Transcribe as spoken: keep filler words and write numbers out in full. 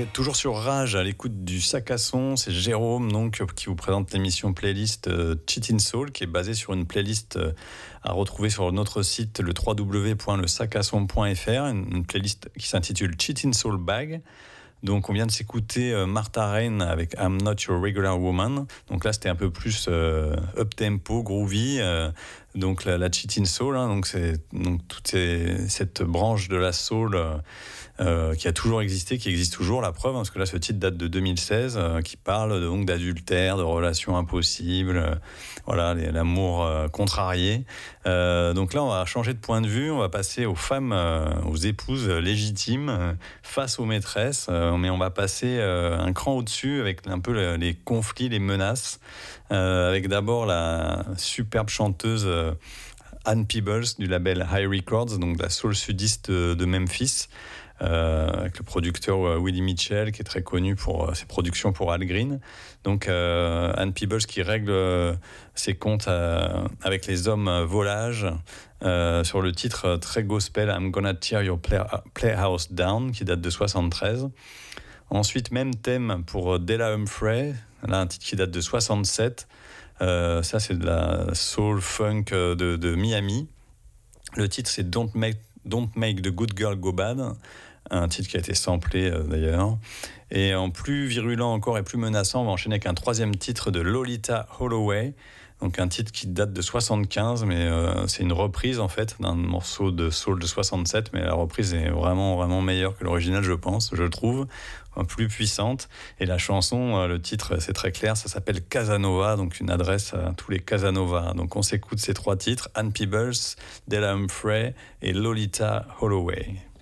êtes toujours sur Rage, à l'écoute du sac à son. C'est Jérôme donc, qui vous présente l'émission playlist euh, Cheatin' Soul, qui est basée sur une playlist euh, à retrouver sur notre site, le w w w point le sac à son point f r, une, une playlist qui s'intitule Cheatin' Soul Bag. Donc on vient de s'écouter euh, Martha Rain avec I'm Not Your Regular Woman. Donc là c'était un peu plus euh, up-tempo, groovy. Euh, donc la, la Cheatin' Soul, hein, donc c'est donc toute ces, cette branche de la soul euh, euh, qui a toujours existé, qui existe toujours, la preuve, hein, parce que là ce titre date de deux mille seize, euh, qui parle donc d'adultère, de relations impossibles, euh, voilà, les, l'amour euh, contrarié. Euh, donc là on va changer de point de vue, on va passer aux femmes, euh, aux épouses légitimes euh, face aux maîtresses. Euh, mais on va passer euh, un cran au-dessus avec un peu le, les conflits, les menaces, euh, avec d'abord la superbe chanteuse euh, Ann Peebles du label High Records, donc de la soul sudiste de, de Memphis, euh, avec le producteur euh, Willie Mitchell, qui est très connu pour euh, ses productions pour Al Green. Donc euh, Ann Peebles qui règle euh, ses comptes euh, avec les hommes euh, volages, euh, sur le titre euh, très gospel I'm Gonna Tear Your play- Playhouse Down, qui date de soixante-treize. Ensuite, même thème pour Della Humphrey, là un titre qui date de soixante-sept. Euh, ça, c'est de la soul funk de, de Miami. Le titre, c'est Don't Make, Don't Make the Good Girl Go Bad, un titre qui a été samplé euh, d'ailleurs. Et en plus virulent encore et plus menaçant, on va enchaîner avec un troisième titre de Lolita Holloway. Donc un titre qui date de soixante-quinze, mais euh, c'est une reprise en fait d'un morceau de soul de soixante-sept, mais la reprise est vraiment vraiment meilleure que l'original, je pense, je trouve, plus puissante. Et la chanson, euh, le titre, c'est très clair, ça s'appelle Casanova, donc une adresse à tous les Casanova. Donc on s'écoute ces trois titres, Ann Peebles, Della Humphrey et Lolita Holloway.